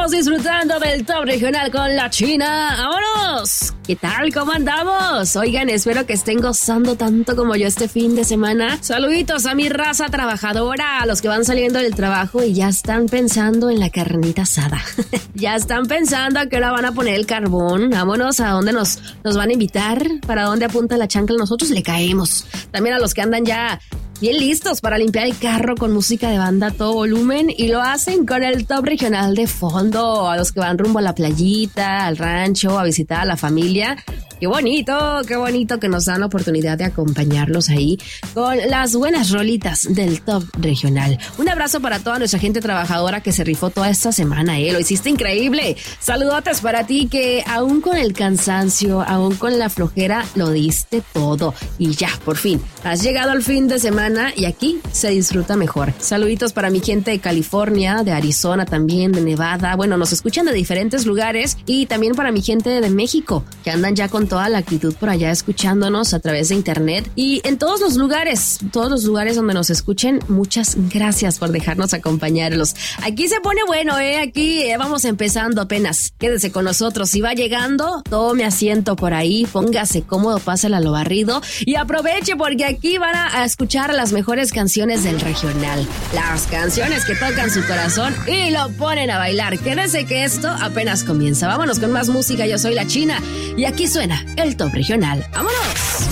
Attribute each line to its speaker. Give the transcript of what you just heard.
Speaker 1: Estamos disfrutando del Top Regional con la China. ¡Vámonos! ¿Qué tal? ¿Cómo andamos? Oigan, espero que estén gozando tanto como yo este fin de semana. Saluditos a mi raza trabajadora, a los que van saliendo del trabajo y ya están pensando en la carnita asada. Ya están pensando a qué hora van a poner el carbón. Vámonos, a dónde nos van a invitar, para dónde apunta la chancla. Nosotros le caemos. También a los que andan ya bien listos para limpiar el carro con música de banda a todo volumen y lo hacen con el Top Regional de fondo. A los que van rumbo a la playita, al rancho, a visitar a la familia. Qué bonito que nos dan la oportunidad de acompañarlos ahí con las buenas rolitas del Top Regional. Un abrazo para toda nuestra gente trabajadora que se rifó toda esta semana, lo hiciste increíble. Saludotes para ti que aún con el cansancio, aún con la flojera, lo diste todo. Y ya, por fin, has llegado al fin de semana y aquí se disfruta mejor. Saluditos para mi gente de California, de Arizona también, de Nevada. Bueno, nos escuchan de diferentes lugares y también para mi gente de México, que andan ya con toda la actitud por allá escuchándonos a través de internet y en todos los lugares donde nos escuchen. Muchas gracias por dejarnos acompañarlos. Aquí se pone bueno, aquí vamos empezando apenas. Quédese con nosotros. Si va llegando, tome asiento por ahí, póngase cómodo, pásala a lo barrido y aproveche porque aquí van a escuchar las mejores canciones del regional. Las canciones que tocan su corazón y lo ponen a bailar. Quédese que esto apenas comienza. Vámonos con más música. Yo soy la China y aquí suena el Top Regional. ¡Vámonos!